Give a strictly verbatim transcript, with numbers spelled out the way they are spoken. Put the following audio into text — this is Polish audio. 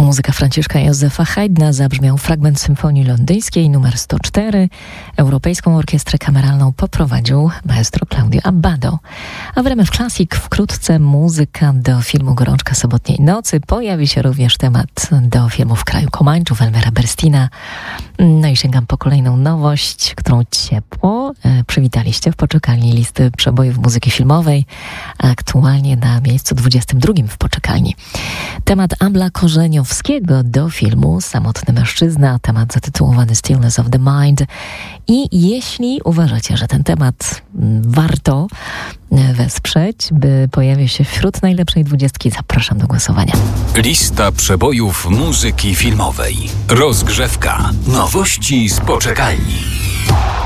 muzyka Franciszka Józefa Haydna, zabrzmiał fragment Symfonii Londyńskiej numer sto cztery. Europejską Orkiestrę Kameralną poprowadził maestro Claudio Abbado. A w R M F Classic wkrótce muzyka do filmu Gorączka sobotniej nocy. Pojawi się również temat do filmu W kraju Komańczów Elmera Berstina. No i sięgam po kolejną nowość, którą ciepło e, przywitaliście w poczekalni listy przebojów muzyki filmowej. Aktualnie na miejscu dwudziestym drugim w poczekalni. Temat Abla Korzeniowskiego do filmu Samotny mężczyzna, temat zatytułowany Stillness of the Mind. I jeśli uważacie, że ten temat warto wesprzeć, by pojawił się wśród najlepszej dwudziestki, zapraszam do głosowania. Lista przebojów muzyki filmowej. Rozgrzewka. Nowości z poczekalni.